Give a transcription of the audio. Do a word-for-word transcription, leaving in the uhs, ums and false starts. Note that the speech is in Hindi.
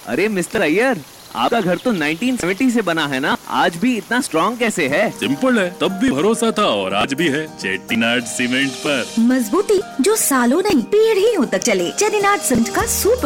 अरे मिस्टर अय्यर, आपका घर तो नाइनटीन सेवेंटी से बना है ना, आज भी इतना स्ट्रॉन्ग कैसे है? सिंपल है, तब भी भरोसा था और आज भी है, चेट्टीनाड सीमेंट पर। मजबूती जो सालों नहीं पीढ़ियों तक चले। चेट्टीनाड सीमेंट का सुपर